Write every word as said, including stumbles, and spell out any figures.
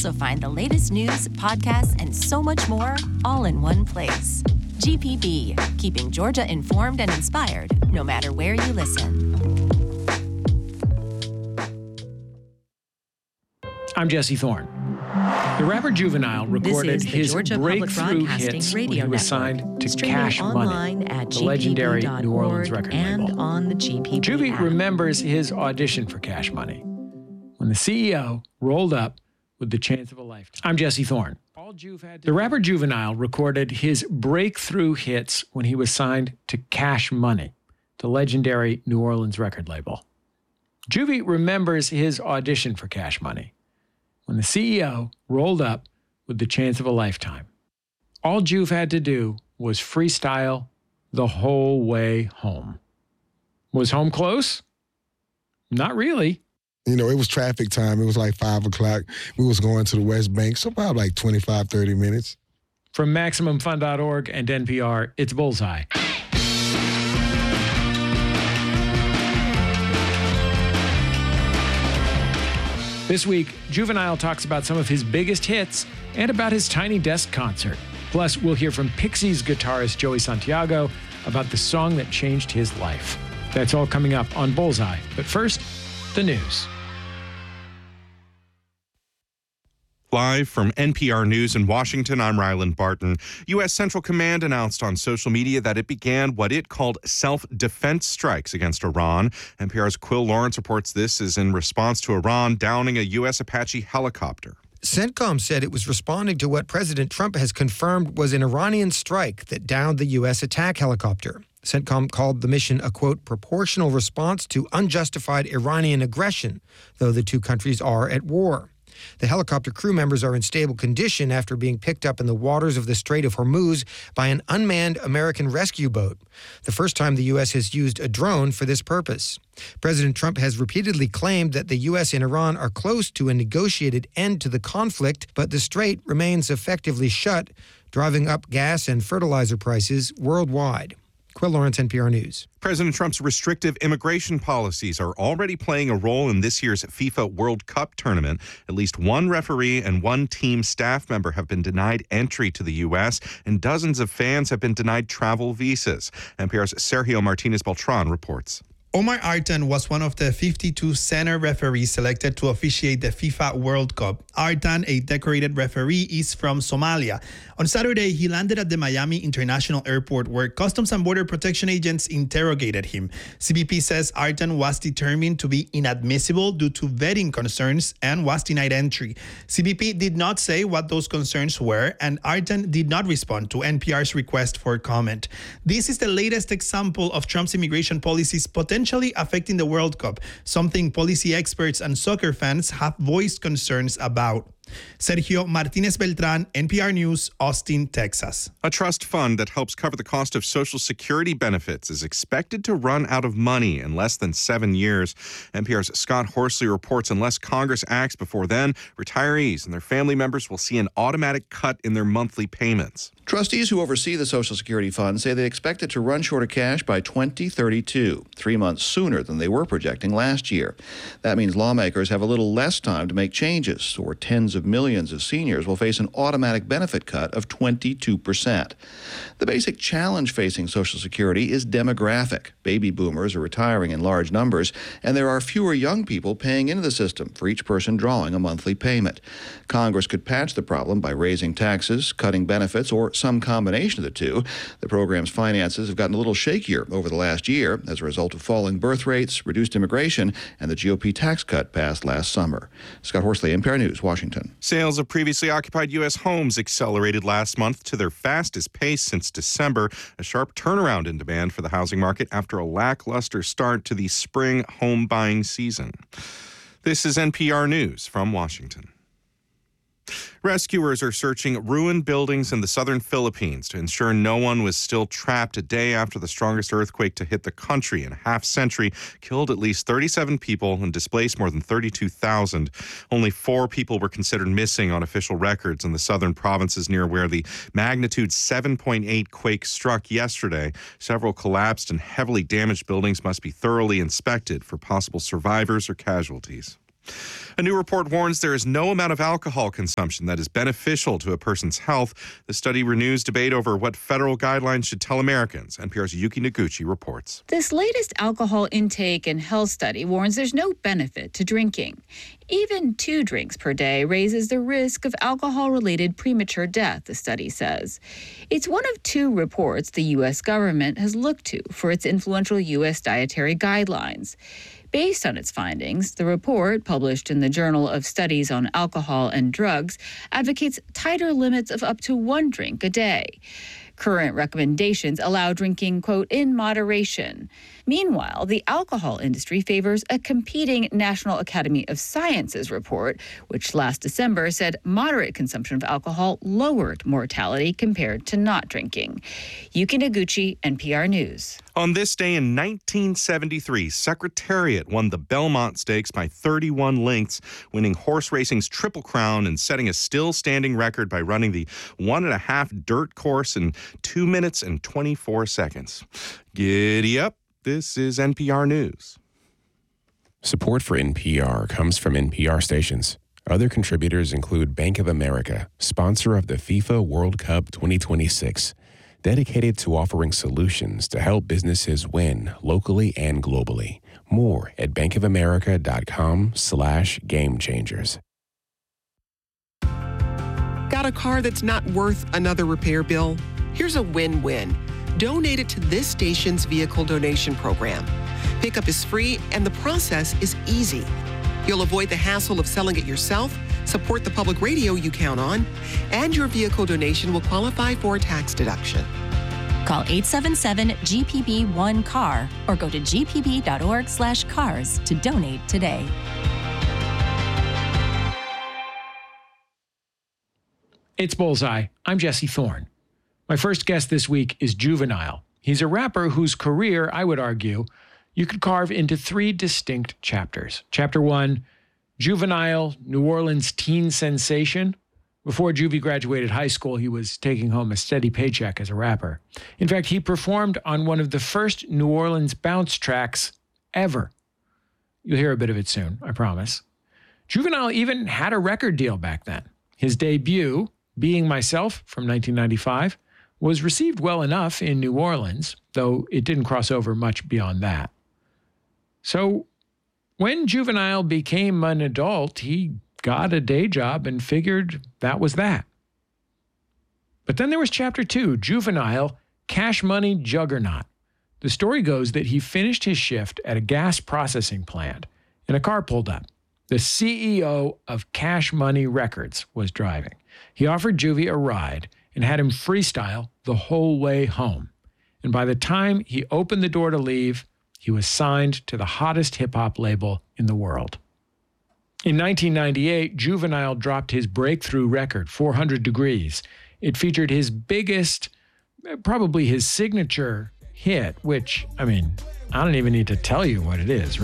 also find the latest news, podcasts, and so much more all in one place. G P B, keeping Georgia informed and inspired, no matter where you listen. I'm Jesse Thorne. The rapper Juvenile recorded his breakthrough hits when he was signed to Cash Money, the legendary New Orleans record label. On the G P B Juvie app. remembers his audition for Cash Money, when the C E O rolled up with the chance of a lifetime. I'm Jesse Thorne. The rapper Juvenile recorded his breakthrough hits when he was signed to Cash Money, the legendary New Orleans record label. Juvie remembers his audition for Cash Money, when the C E O rolled up with the chance of a lifetime. All Juve had to do was freestyle the whole way home. Was home close? Not really. You know, it was traffic time. It was like five o'clock. We was going to the West Bank, so probably like twenty-five, thirty minutes. From Maximum Fun dot org and N P R, it's Bullseye. This week, Juvenile talks about some of his biggest hits and about his Tiny Desk concert. Plus, we'll hear from Pixies guitarist Joey Santiago about the song that changed his life. That's all coming up on Bullseye. But first, the news. Live from N P R News in Washington, I'm Ryland Barton. U S. Central Command announced on social media that it began what it called self-defense strikes against Iran. N P R's Quill Lawrence reports this is in response to Iran downing a U S. Apache helicopter. CENTCOM said it was responding to what President Trump has confirmed was an Iranian strike that downed the U S attack helicopter. CENTCOM called the mission a, quote, proportional response to unjustified Iranian aggression, though the two countries are at war. The helicopter crew members are in stable condition after being picked up in the waters of the Strait of Hormuz by an unmanned American rescue boat, the first time the U S has used a drone for this purpose. President Trump has repeatedly claimed that the U S and Iran are close to a negotiated end to the conflict, but the strait remains effectively shut, driving up gas and fertilizer prices worldwide. Quill Lawrence, N P R News. President Trump's restrictive immigration policies are already playing a role in this year's FIFA World Cup tournament. At least one referee and one team staff member have been denied entry to the U S, and dozens of fans have been denied travel visas. N P R's Sergio Martinez-Beltran reports. Omar Artan was one of the fifty-two center referees selected to officiate the FIFA World Cup. Artan, a decorated referee, is from Somalia. On Saturday, he landed at the Miami International Airport where Customs and Border Protection agents interrogated him. C B P says Artan was determined to be inadmissible due to vetting concerns and was denied entry. C B P did not say what those concerns were, and Artan did not respond to N P R's request for comment. This is the latest example of Trump's immigration policies potentially affecting the World Cup, something policy experts and soccer fans have voiced concerns about. Sergio Martinez-Beltran, N P R News, Austin, Texas. A trust fund that helps cover the cost of Social Security benefits is expected to run out of money in less than seven years. N P R's Scott Horsley reports unless Congress acts before then, retirees and their family members will see an automatic cut in their monthly payments. Trustees who oversee the Social Security Fund say they expect it to run short of cash by twenty thirty-two, three months sooner than they were projecting last year. That means lawmakers have a little less time to make changes, or tens of millions of seniors will face an automatic benefit cut of twenty-two percent. The basic challenge facing Social Security is demographic. Baby boomers are retiring in large numbers, and there are fewer young people paying into the system for each person drawing a monthly payment. Congress could patch the problem by raising taxes, cutting benefits, or some combination of the two. The program's finances have gotten a little shakier over the last year as a result of falling birth rates, reduced immigration, and the G O P tax cut passed last summer. Scott Horsley, N P R News, Washington. Sales of previously occupied U S homes accelerated last month to their fastest pace since December, a sharp turnaround in demand for the housing market after a lackluster start to the spring home buying season. This is N P R News from Washington. Rescuers are searching ruined buildings in the southern Philippines to ensure no one was still trapped a day after the strongest earthquake to hit the country in a half-century killed at least thirty-seven people and displaced more than thirty-two thousand. Only four people were considered missing on official records in the southern provinces near where the magnitude seven point eight quake struck yesterday. Several collapsed and heavily damaged buildings must be thoroughly inspected for possible survivors or casualties. A new report warns there is no amount of alcohol consumption that is beneficial to a person's health. The study renews debate over what federal guidelines should tell Americans. N P R's Yuki Noguchi reports. This latest alcohol intake and health study warns there's no benefit to drinking. Even two drinks per day raises the risk of alcohol-related premature death, the study says. It's one of two reports the U S government has looked to for its influential U S dietary guidelines. Based on its findings, the report, published in the Journal of Studies on Alcohol and Drugs, advocates tighter limits of up to one drink a day. Current recommendations allow drinking, quote, in moderation. Meanwhile, the alcohol industry favors a competing National Academy of Sciences report, which last December said moderate consumption of alcohol lowered mortality compared to not drinking. Yuki Noguchi, N P R News. On this day in nineteen seventy-three, Secretariat won the Belmont Stakes by thirty-one lengths, winning horse racing's Triple Crown and setting a still-standing record by running the one-and-a-half dirt course in two minutes and twenty-four seconds. Giddy up. This is N P R News. Support for N P R comes from N P R stations. Other contributors include Bank of America, sponsor of the FIFA World Cup twenty twenty-six, dedicated to offering solutions to help businesses win locally and globally. More at bankofamerica.com slash game changers. Got a car that's not worth another repair bill? Here's a win-win. Donate it to this station's vehicle donation program. Pickup is free and the process is easy. You'll avoid the hassle of selling it yourself, support the public radio you count on, and your vehicle donation will qualify for a tax deduction. Call eight seven seven G P B one C A R or go to g p b dot org slash cars to donate today. It's Bullseye. I'm Jesse Thorne. My first guest this week is Juvenile. He's a rapper whose career, I would argue, you could carve into three distinct chapters. Chapter one, Juvenile, New Orleans teen sensation. Before Juvie graduated high school, he was taking home a steady paycheck as a rapper. In fact, he performed on one of the first New Orleans bounce tracks ever. You'll hear a bit of it soon, I promise. Juvenile even had a record deal back then. His debut, Being Myself from nineteen ninety-five, was received well enough in New Orleans, though it didn't cross over much beyond that. So when Juvenile became an adult, he got a day job and figured that was that. But then there was chapter two, Juvenile, Cash Money Juggernaut. The story goes that he finished his shift at a gas processing plant and a car pulled up. The C E O of Cash Money Records was driving. He offered Juvie a ride and had him freestyle the whole way home. And by the time he opened the door to leave, he was signed to the hottest hip-hop label in the world. In nineteen ninety-eight, Juvenile dropped his breakthrough record, four hundred degrees. It featured his biggest, probably his signature hit, which, I mean, I don't even need to tell you what it is.